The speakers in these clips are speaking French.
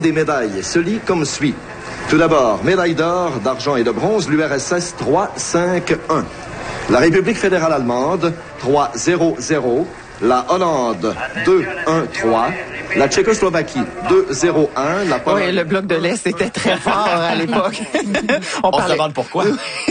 Des médailles se lit comme suit. Tout d'abord, médaille d'or, d'argent et de bronze, l'URSS 3-5-1. La République fédérale allemande 3-0-0. La Hollande 2-1-3. La Tchécoslovaquie 2-0-1. La Pologne... Oui, le bloc de l'Est était très fort à l'époque. On se demande pourquoi.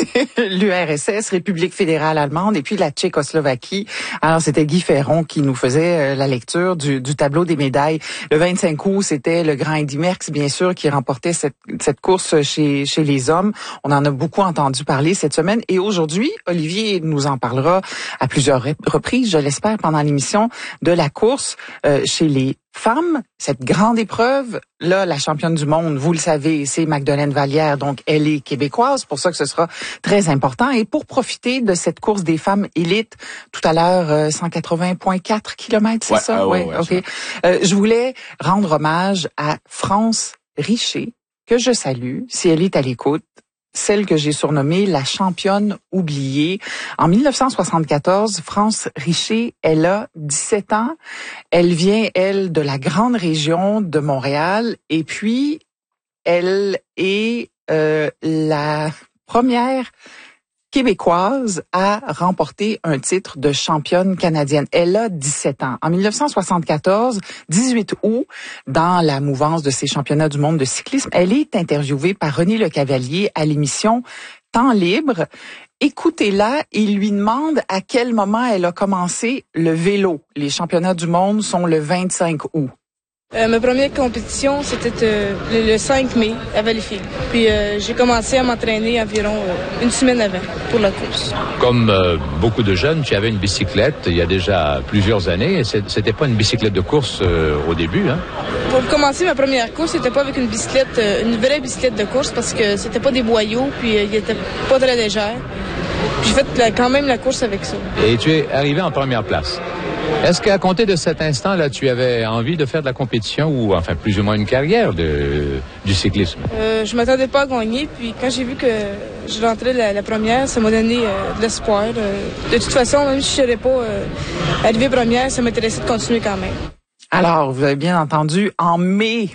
L'URSS, République fédérale allemande, et puis la Tchécoslovaquie. Alors, c'était Guy Ferron qui nous faisait la lecture du tableau des médailles. Le 25 août, c'était le grand Eddy Merckx, bien sûr, qui remportait cette course chez les hommes. On en a beaucoup entendu parler cette semaine. Et aujourd'hui, Olivier nous en parlera à plusieurs reprises, je l'espère, pendant l'émission de la course chez les femmes, cette grande épreuve, là, la championne du monde, vous le savez, c'est Magdeleine Vallière, donc elle est québécoise, pour ça que ce sera très important. Et pour profiter de cette course des femmes élites, tout à l'heure, 180,4 kilomètres, c'est ça? Oui, OK. Je voulais rendre hommage à France Richer, que je salue, si elle est à l'écoute. Celle que j'ai surnommée la championne oubliée. En 1974, France Richer, elle a 17 ans. Elle vient, elle, de la grande région de Montréal. Et puis, elle est la première québécoise à remporter un titre de championne canadienne. Elle a 17 ans. En 1974, 18 août, dans la mouvance de ces championnats du monde de cyclisme, elle est interviewée par René Lecavalier à l'émission Temps libre. Écoutez-la, il lui demande à quel moment elle a commencé le vélo. Les championnats du monde sont le 25 août. Ma première compétition, c'était le 5 mai à Valleyfield. Puis j'ai commencé à m'entraîner environ une semaine avant pour la course. Comme beaucoup de jeunes, tu avais une bicyclette il y a déjà plusieurs années. C'était pas une bicyclette de course au début, hein? Pour commencer ma première course, c'était pas avec une bicyclette, une vraie bicyclette de course parce que c'était pas des boyaux, puis il était pas très légère. Puis j'ai fait quand même la course avec ça. Et tu es arrivé en première place. Est-ce qu'à compter de cet instant-là, tu avais envie de faire de la compétition ou enfin plus ou moins une carrière du cyclisme? Je m'attendais pas à gagner, puis quand j'ai vu que je rentrais la première, ça m'a donné de l'espoir. De toute façon, même si je serais pas arrivée première, ça m'intéressait de continuer quand même. Alors, vous avez bien entendu, en mai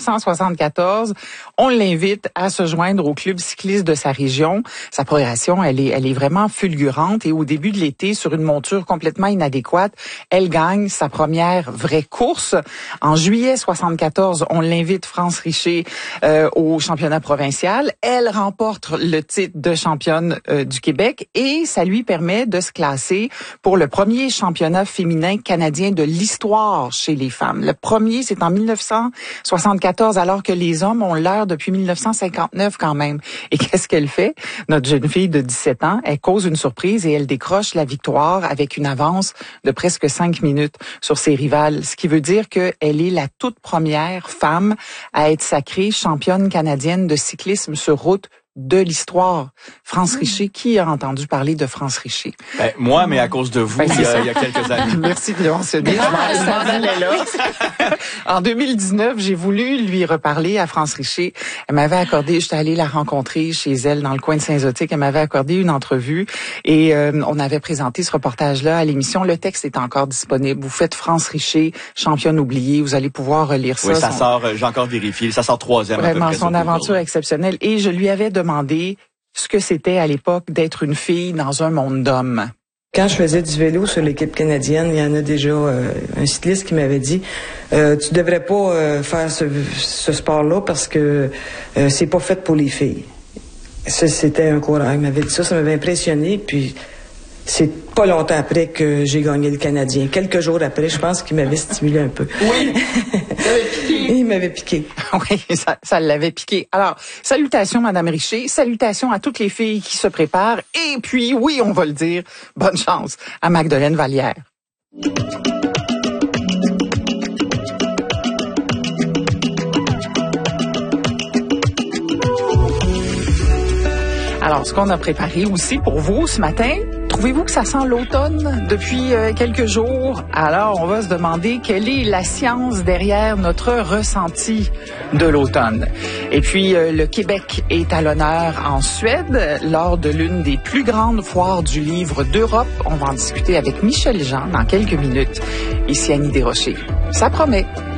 1974, on l'invite à se joindre au club cycliste de sa région. Sa progression, elle est vraiment fulgurante et au début de l'été, sur une monture complètement inadéquate, elle gagne sa première vraie course. En juillet 74, on l'invite, France Richer, au championnat provincial. Elle remporte le titre de championne du Québec et ça lui permet de se classer pour le premier championnat féminin canadien de l'histoire chez les femmes. Le premier, c'est en 1974, alors que les hommes ont l'heure depuis 1959 quand même. Et qu'est-ce qu'elle fait? Notre jeune fille de 17 ans, elle cause une surprise et elle décroche la victoire avec une avance de presque 5 minutes sur ses rivales. Ce qui veut dire qu'elle est la toute première femme à être sacrée championne canadienne de cyclisme sur route de l'histoire. France Richer, qui a entendu parler de France Richer? Moi, mais à cause de vous, il y a quelques années. Merci de le mentionner. En 2019, j'ai voulu lui reparler à France Richer. Elle m'avait accordé, j'étais allée la rencontrer chez elle dans le coin de Saint-Zotique. Elle m'avait accordé une entrevue et on avait présenté ce reportage-là à l'émission. Le texte est encore disponible. Vous faites France Richer, championne oubliée. Vous allez pouvoir relire ça. Oui, ça sort, j'ai encore vérifié, ça sort 3e. Vraiment, son aventure exceptionnelle. Et je lui avais demandé ce que c'était à l'époque d'être une fille dans un monde d'hommes. Quand je faisais du vélo sur l'équipe canadienne, il y en a déjà un cycliste qui m'avait dit tu devrais pas faire ce sport-là parce que c'est pas fait pour les filles. Ça, c'était un coureur. Il m'avait dit ça m'avait impressionné. Puis c'est pas longtemps après que j'ai gagné le Canadien. Quelques jours après, je pense qu'il m'avait stimulé un peu. Oui, il m'avait piqué. Oui, ça l'avait piqué. Alors, salutations, Madame Richer. Salutations à toutes les filles qui se préparent. Et puis, oui, on va le dire, bonne chance à Magdeleine Vallière. Alors, ce qu'on a préparé aussi pour vous ce matin, trouvez-vous que ça sent l'automne depuis quelques jours? Alors, on va se demander quelle est la science derrière notre ressenti de l'automne. Et puis, le Québec est à l'honneur en Suède lors de l'une des plus grandes foires du livre d'Europe. On va en discuter avec Michel Jean dans quelques minutes. Ici Annie Desrochers. Ça promet.